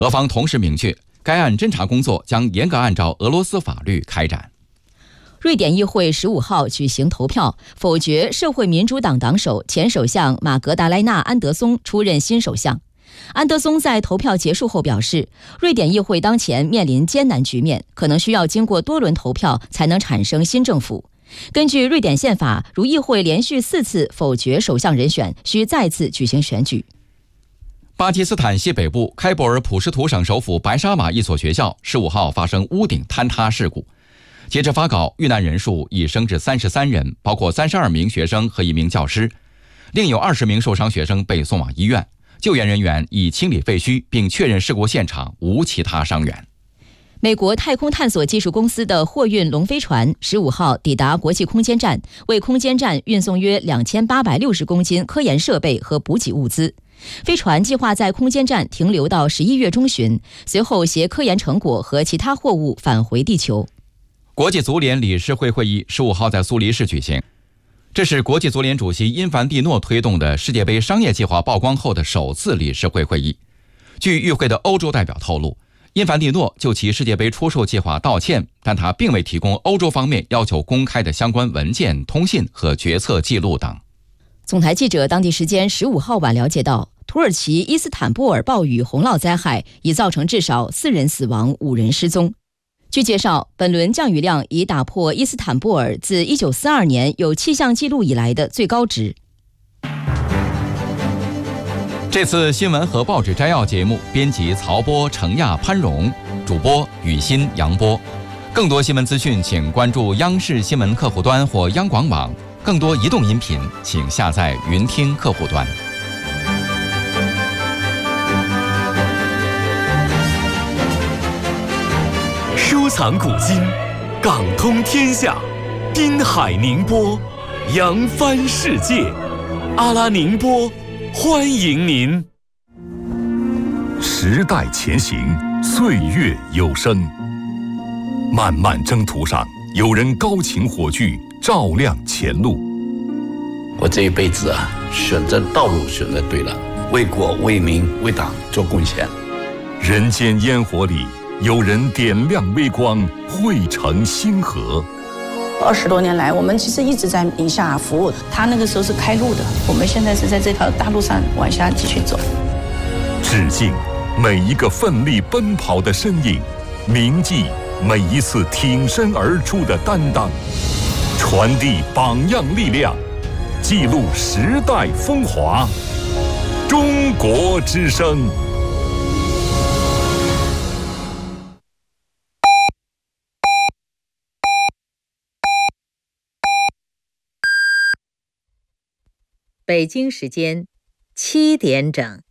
俄方同时明确，该案侦查工作将严格按照俄罗斯法律开展。 瑞典议会15号举行投票，否决社会民主党党首、前首相马格达莱纳·安德松出任新首相。安德松在投票结束后表示，瑞典议会当前面临艰难局面，可能需要经过多轮投票才能产生新政府。根据瑞典宪法，如议会连续4次否决首相人选，需再次举行选举。 巴基斯坦西北部开伯尔普什图省首府白沙马一所学校15号发生屋顶坍塌事故。截至发稿，遇难人数已升至33人，包括32名学生和1名教师，另有20名受伤学生被送往医院。救援人员已清理废墟，并确认事故现场无其他伤员。 美国太空探索技术公司的货运龙飞船15号抵达国际空间站，为空间站运送约2860公斤科研设备和补给物资。飞船计划在空间站停留到11月中旬，随后携科研成果和其他货物返回地球。 国际足联理事会会议15号在苏黎世举行，这是国际足联主席因凡蒂诺推动的世界杯商业计划曝光后的首次理事会会议。据与会的欧洲代表透露，因凡蒂诺就其世界杯出售计划道歉，但他并未提供欧洲方面要求公开的相关文件、通信和决策记录等。 总台记者当地时间15号晚了解到，土耳其伊斯坦布尔暴雨洪涝灾害已造成至少4人死亡、5人失踪。据介绍，本轮降雨量已打破伊斯坦布尔自1942年有气象记录以来的最高值。 这次新闻和报纸摘要节目编辑曹波、程亚、潘荣，主播雨欣、杨波。更多新闻资讯请关注央视新闻客户端或央广网，更多移动音频请下载云听客户端。 收藏古今，港通天下，滨海宁波，扬帆世界。阿拉宁波，欢迎您。时代前行，岁月有声。漫漫征途上，有人高擎火炬，照亮前路。 我这一辈子选择道路选择对了，为国为民为党做贡献。 人间烟火里，有人点亮微光，汇成星河。 20多年来，我们其实一直在宁夏服务。他那个时候是开路的，我们现在是在这条大路上往下继续走。 致敬每一个奋力奔跑的身影，铭记每一次挺身而出的担当，传递榜样力量，记录时代风华。中国之声。 北京时间7点整。